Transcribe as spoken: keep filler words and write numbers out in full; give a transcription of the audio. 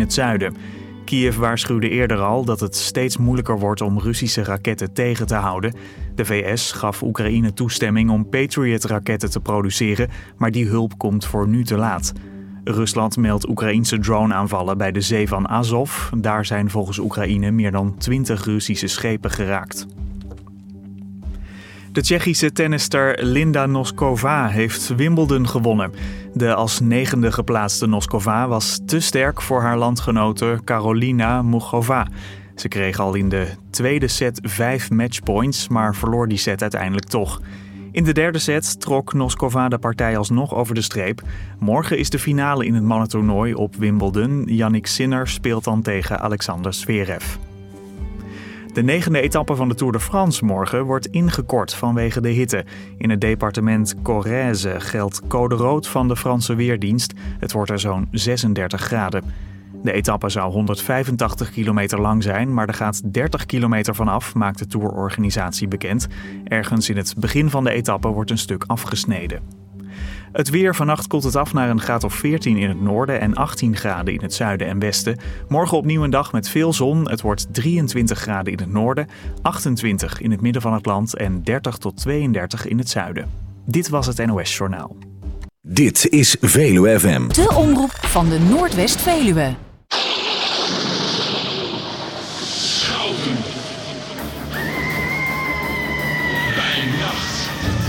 het zuiden. Kiev waarschuwde eerder al dat het steeds moeilijker wordt om Russische raketten tegen te houden. De V S gaf Oekraïne toestemming om Patriot-raketten te produceren, maar die hulp komt voor nu te laat. Rusland meldt Oekraïense drone-aanvallen bij de zee van Azov. Daar zijn volgens Oekraïne meer dan twintig Russische schepen geraakt. De Tsjechische tennister Linda Noskova heeft Wimbledon gewonnen. De als negende geplaatste Noskova was te sterk voor haar landgenote Karolina Muchova. Ze kreeg al in de tweede set vijf matchpoints, maar verloor die set uiteindelijk toch. In de derde set trok Noskova de partij alsnog over de streep. Morgen is de finale in het mannentoernooi op Wimbledon. Jannik Sinner speelt dan tegen Alexander Zverev. De negende etappe van de Tour de France morgen wordt ingekort vanwege de hitte. In het departement Corrèze geldt code rood van de Franse Weerdienst. Het wordt er zo'n zesendertig graden. De etappe zou honderdvijfentachtig kilometer lang zijn, maar er gaat dertig kilometer vanaf, maakt de tourorganisatie bekend. Ergens in het begin van de etappe wordt een stuk afgesneden. Het weer: vannacht koelt het af naar een graad of veertien in het noorden en achttien graden in het zuiden en westen. Morgen opnieuw een dag met veel zon. Het wordt drieëntwintig graden in het noorden, achtentwintig in het midden van het land en dertig tot tweeëndertig in het zuiden. Dit was het N O S Journaal. Dit is Veluwe F M. De omroep van de Noordwest-Veluwe.